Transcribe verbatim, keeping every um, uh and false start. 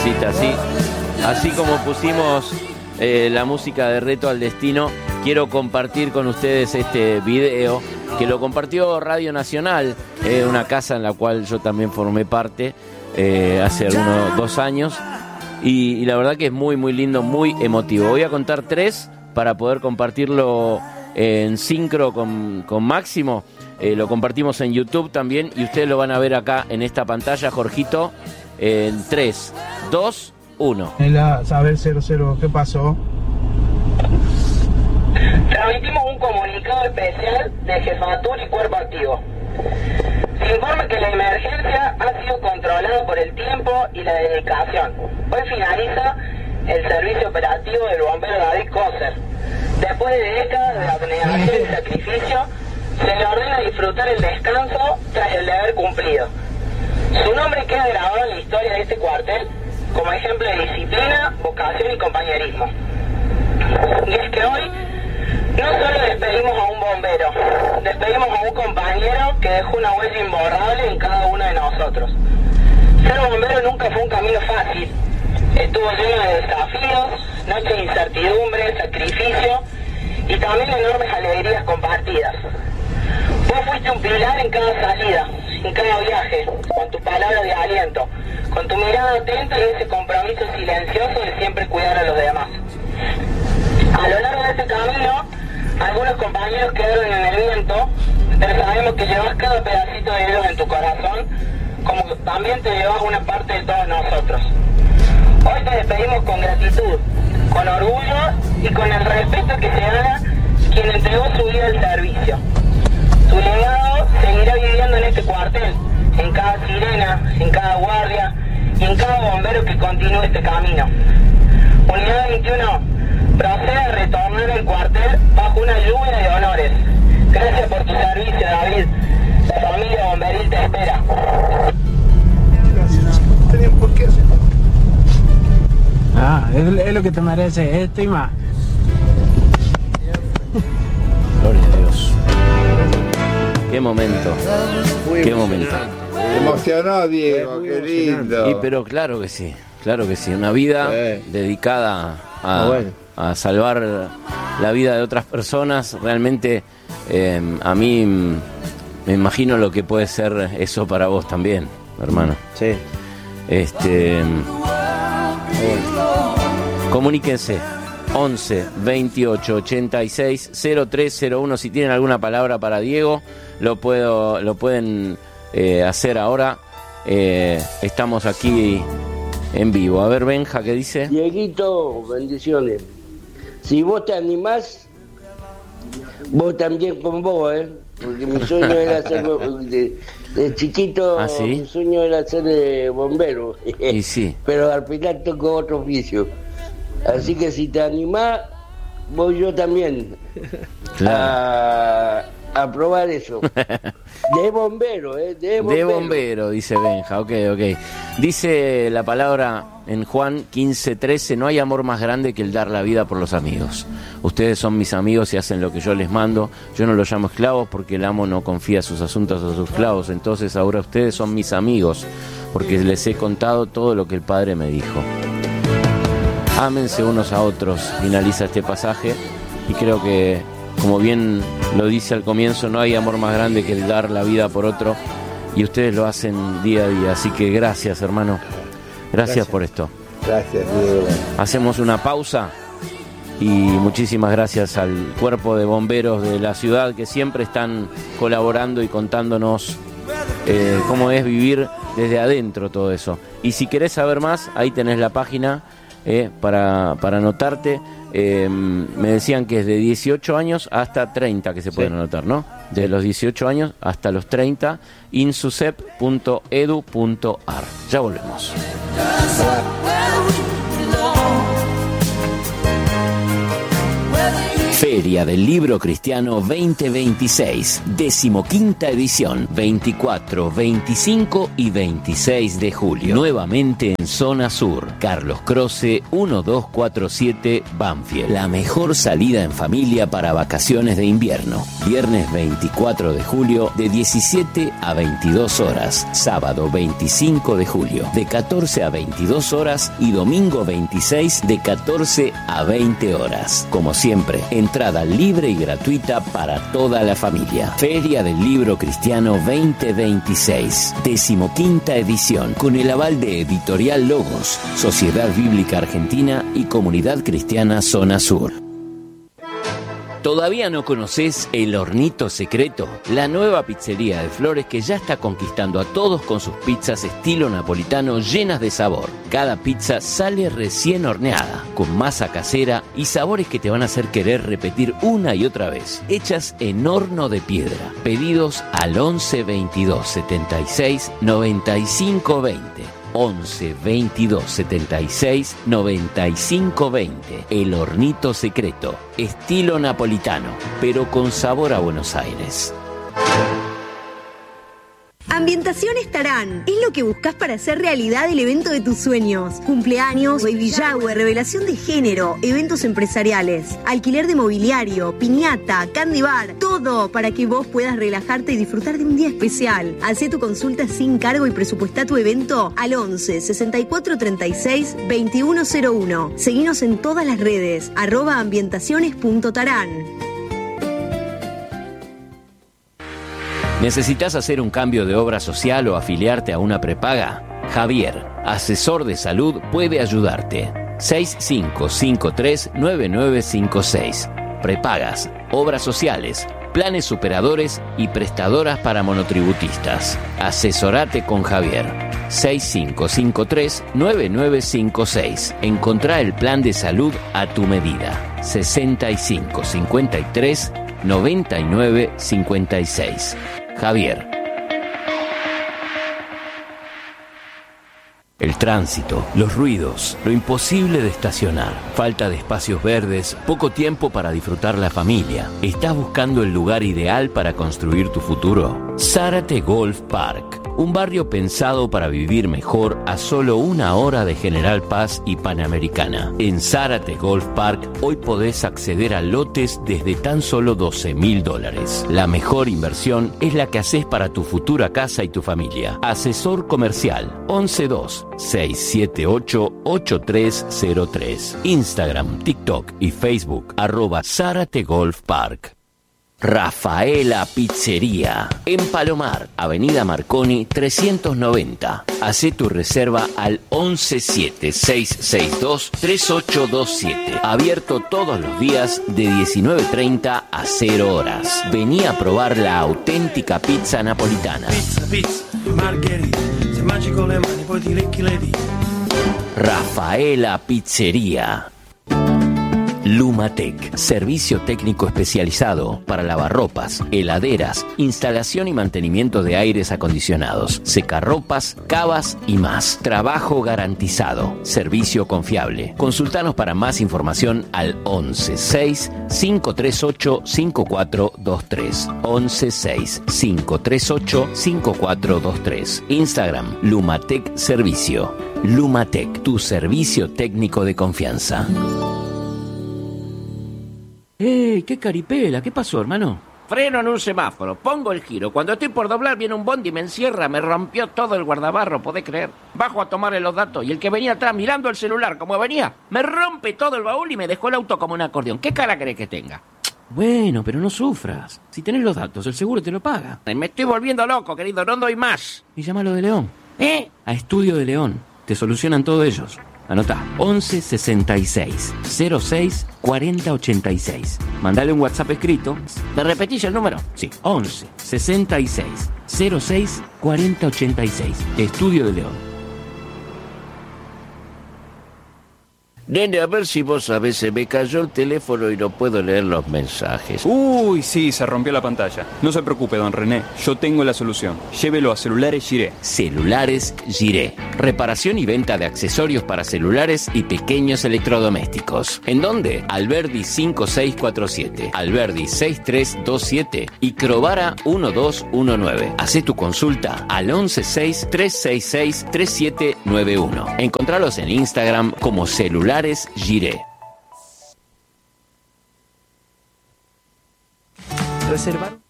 cosita así. Así como pusimos eh, la música de Reto al Destino, quiero compartir con ustedes este video que lo compartió Radio Nacional, eh, una casa en la cual yo también formé parte eh, hace algunos dos años. Y, y la verdad que es muy, muy lindo, muy emotivo. Voy a contar tres para poder compartirlo en sincro con, con Máximo. Eh, lo compartimos en YouTube también y ustedes lo van a ver acá en esta pantalla, Jorgito, en tres, dos, uno. Saber cero cero, ¿qué pasó? Transmitimos un comunicado especial de Jefatura y Cuerpo Activo. Se informa que la emergencia ha sido controlada por el tiempo y la dedicación. Hoy finaliza el servicio operativo del bombero David Coser. Después de décadas de abnegación y sacrificio, se le ordena disfrutar el descanso tras el deber cumplido. Su nombre queda grabado en la historia de este cuartel como ejemplo de disciplina, vocación y compañerismo. Y es que hoy no solo despedimos a un bombero, despedimos a un compañero que dejó una huella imborrable en cada uno de nosotros. Ser bombero nunca fue un camino fácil. Estuvo lleno de desafíos, noches de incertidumbre, sacrificio y también enormes alegrías compartidas. Vos fuiste un pilar en cada salida, en cada viaje, con tu palabra de aliento, con tu mirada atenta y ese compromiso silencioso de siempre cuidar a los demás. A lo largo de este camino, algunos compañeros quedaron en el viento, pero sabemos que llevas cada pedacito de ellos en tu corazón, como también te llevas una parte de todos nosotros. Hoy te despedimos con gratitud, con orgullo y con el respeto que se gana quien entregó su vida al servicio. Su legado seguirá viviendo en este cuartel, en cada sirena, en cada guardia y en cada bombero que continúe este camino. Unidad veintiuno procede a retornar al cuartel bajo una lluvia de honores. Gracias por tu servicio, David. La familia bomberil te espera. Gracias. Tenían por qué hacer. Ah, es, es lo que te merece esto y más. Gloria a Dios. Qué momento. Muy Qué momento. Te emocionó, Diego, qué lindo. Y pero claro que sí, claro que sí. Una vida Sí. dedicada a, Ah, bueno. a salvar la vida de otras personas. Realmente eh, a mí mm, me imagino lo que puede ser eso para vos también, hermano. Sí. Este, comuníquense once veintiocho ochenta y seis cero tres cero uno. Si tienen alguna palabra para Diego, lo puedo lo pueden eh, hacer ahora. Eh, estamos aquí en vivo. A ver, Benja, ¿qué dice? Dieguito, bendiciones. Si vos te animás, vos también con vos, ¿eh? Porque mi sueño era ser de, de chiquito. ¿Ah, sí? Mi sueño era ser eh, bombero. Y sí. Pero al final toco otro oficio. Así que si te animás, voy yo también Claro. a, a probar eso. De bombero, ¿eh? De bombero. De bombero, dice Benja. Ok, ok. Dice la palabra en Juan quince trece: no hay amor más grande que el dar la vida por los amigos. Ustedes son mis amigos y hacen lo que yo les mando. Yo no los llamo esclavos porque el amo no confía sus asuntos a sus esclavos. Entonces ahora ustedes son mis amigos porque les he contado todo lo que el Padre me dijo. Ámense unos a otros, finaliza este pasaje, y creo que, como bien lo dice al comienzo, no hay amor más grande que el dar la vida por otro, y ustedes lo hacen día a día. Así que gracias, hermano, gracias, gracias. por esto. Gracias, Diego. Hacemos una pausa y muchísimas gracias al cuerpo de bomberos de la ciudad que siempre están colaborando y contándonos eh, cómo es vivir desde adentro todo eso. Y si querés saber más, ahí tenés la página eh, para, para anotarte. Eh, me decían que es de dieciocho años hasta treinta que se pueden sí. anotar, ¿no? De sí. los dieciocho años hasta los treinta, insusep punto edu punto ar. Ya volvemos. Feria del Libro Cristiano veinte veintiséis, decimoquinta edición, veinticuatro, veinticinco y veintiséis de julio. Nuevamente en Zona Sur, Carlos Croce, uno dos cuatro siete, Banfield. La mejor salida en familia para vacaciones de invierno. Viernes veinticuatro de julio, de diecisiete a veintidós horas. Sábado veinticinco de julio, de catorce a veintidós horas. Y domingo veintiséis, de catorce a veinte horas. Como siempre, entrada libre y gratuita para toda la familia. Feria del Libro Cristiano veinte veintiséis, decimoquinta edición, con el aval de Editorial Logos, Sociedad Bíblica Argentina y Comunidad Cristiana Zona Sur. ¿Todavía no conoces El Hornito Secreto? La nueva pizzería de Flores que ya está conquistando a todos con sus pizzas estilo napolitano llenas de sabor. Cada pizza sale recién horneada, con masa casera y sabores que te van a hacer querer repetir una y otra vez. Hechas en horno de piedra. Pedidos al once veintidós setenta y seis noventa y cinco veinte. once veintidós setenta y seis noventa y cinco veinte. El Hornito Secreto, estilo napolitano, pero con sabor a Buenos Aires. Ambientaciones Tarán es lo que buscas para hacer realidad el evento de tus sueños. Cumpleaños, baby shower, revelación de género, eventos empresariales, alquiler de mobiliario, piñata, candy bar, todo para que vos puedas relajarte y disfrutar de un día especial. Hacé tu consulta sin cargo y presupuestá tu evento al once sesenta y cuatro treinta y seis veintiuno cero uno. Seguinos en todas las redes, arroba ambientaciones punto tarán. ¿Necesitas hacer un cambio de obra social o afiliarte a una prepaga? Javier, asesor de salud, puede ayudarte. seis cinco cinco tres nueve nueve cinco seis. Prepagas, obras sociales, planes superadores y prestadoras para monotributistas. Asesorate con Javier. seis cinco cinco tres nueve nueve cinco seis. Encontrá el plan de salud a tu medida. sesenta y cinco cincuenta y tres noventa y nueve cincuenta y seis. Javier. El tránsito, los ruidos, lo imposible de estacionar, falta de espacios verdes, poco tiempo para disfrutar la familia. ¿Estás buscando el lugar ideal para construir tu futuro? Zárate Golf Park, un barrio pensado para vivir mejor a solo una hora de General Paz y Panamericana. En Zárate Golf Park hoy podés acceder a lotes desde tan solo doce mil dólares. La mejor inversión es la que haces para tu futura casa y tu familia. Asesor comercial once dos seis siete ocho ocho tres cero tres. Instagram, TikTok y Facebook arroba Zárate Golf Park. Rafaela Pizzería, en Palomar, Avenida Marconi trescientos noventa. Hacé tu reserva al once siete seis seis dos tres ocho dos siete. Abierto todos los días de diecinueve treinta a cero horas. Vení a probar la auténtica pizza napolitana. Pizza, pizza, margherita, se mangi con le mani poi ti lecchi le dita. Rafaela Pizzería. Lumatec, servicio técnico especializado para lavarropas, heladeras, instalación y mantenimiento de aires acondicionados, secarropas, cavas y más. Trabajo garantizado, servicio confiable. Consultanos para más información al once seis cinco tres ocho cinco cuatro dos tres. once seis cinco tres ocho cinco cuatro dos tres. Instagram, Lumatec Servicio. Lumatec, tu servicio técnico de confianza. ¡Ey! ¡Qué caripela! ¿Qué pasó, hermano? Freno en un semáforo, pongo el giro. Cuando estoy por doblar viene un bondi y me encierra. Me rompió todo el guardabarro, ¿podés creer? Bajo a tomarle los datos y el que venía atrás mirando el celular como venía, me rompe todo el baúl y me dejó el auto como un acordeón. ¿Qué cara querés que tenga? Bueno, pero no sufras. Si tenés los datos, el seguro te lo paga. Me estoy volviendo loco, querido, no doy más. Y llámalo de León. ¿Eh? A Estudio de León. Te solucionan todos ellos. Anotá, once sesenta y seis cero seis cuarenta ochenta y seis. Mandale un WhatsApp escrito. ¿Me repetís el número? Sí, once sesenta y seis cero seis cuarenta ochenta y seis. Estudio de León. Nene, a ver si vos sabés, se me cayó el teléfono y no puedo leer los mensajes. Uy, sí, se rompió la pantalla. No se preocupe, don René, yo tengo la solución. Llévelo a Celulares Giré. Celulares Giré. Reparación y venta de accesorios para celulares y pequeños electrodomésticos. ¿En dónde? Alberdi cinco seis cuatro siete, Alberdi seis tres dos siete y Crovara uno dos uno nueve. Hacé tu consulta al once seis tres seis seis tres siete nueve uno. Encontralos en Instagram como Celulares Giré. Reservar.